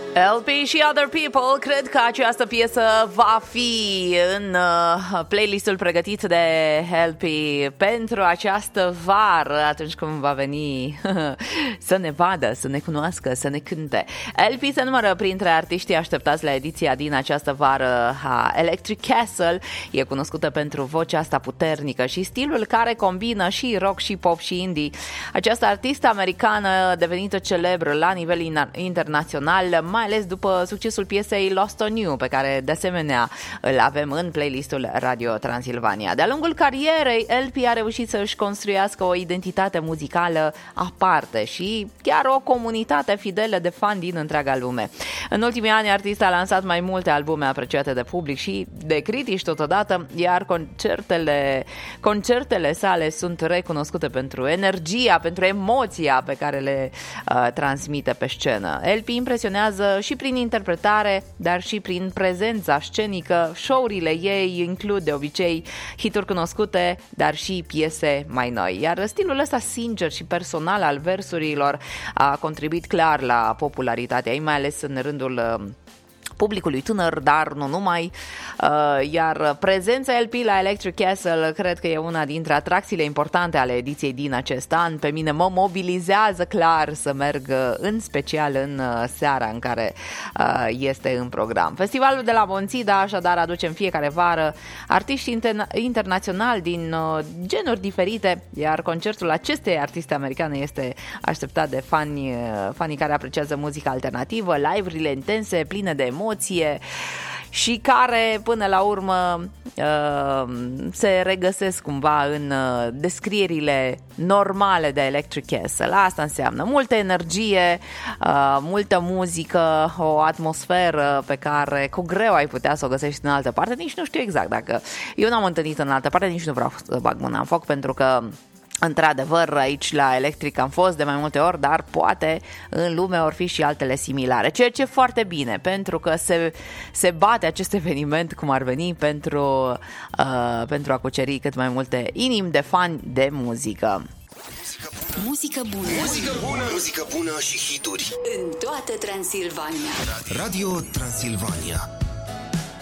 LP și Other People, cred că această piesă va fi în playlistul pregătit de LP pentru această vară, atunci când va veni să ne vadă, să ne cunoască, să ne cânte. LP se numără printre artiștii așteptați la ediția din această vară a Electric Castle. E cunoscută pentru vocea asta puternică și stilul care combină și rock și pop și indie. Această artistă americană devenită celebră la nivel internațional, mai ales după succesul piesei Lost on You, pe care de asemenea îl avem în playlistul Radio Transilvania. De-a lungul carierei, LP a reușit să își construiască o identitate muzicală aparte și chiar o comunitate fidelă de fani din întreaga lume. În ultimii ani, artista a lansat mai multe albume apreciate de public și de critici totodată, iar concertele sale sunt recunoscute pentru energia, pentru emoția pe care le transmite pe scenă. LP impresionează și prin interpretare, dar și prin prezența scenică. Show-urile ei includ de obicei hituri cunoscute, dar și piese mai noi. Iar stilul ăsta sincer și personal al versurilor a contribuit clar la popularitatea ei, mai ales în rândul publicului tânăr, dar nu numai, iar prezența LP la Electric Castle cred că e una dintre atracțiile importante ale ediției din acest an. Pe mine mă mobilizează clar să merg în special în seara în care este în program. Festivalul de la Bonțida așadar aduce în fiecare vară artiști internaționali din genuri diferite, iar concertul acestei artiste americane este așteptat de fanii care apreciază muzica alternativă, live-urile intense, pline de emoție și care până la urmă se regăsesc cumva în descrierile normale de Electric Castle. Asta înseamnă multă energie, multă muzică, o atmosferă pe care cu greu ai putea să o găsești în altă parte. Nici nu știu exact dacă eu n-am întâlnit în altă parte, nici nu vreau să bag mâna în foc, pentru că într-adevăr, aici la Electric am fost de mai multe ori, dar poate în lume or fi și altele similare. Ceea ce e foarte bine, pentru că se bate acest eveniment, cum ar veni, pentru a cuceri cât mai multe inimi de fani de muzică. Muzică bună. Muzică bună. Muzică bună și hituri. În toată Transilvania. Radio Transilvania.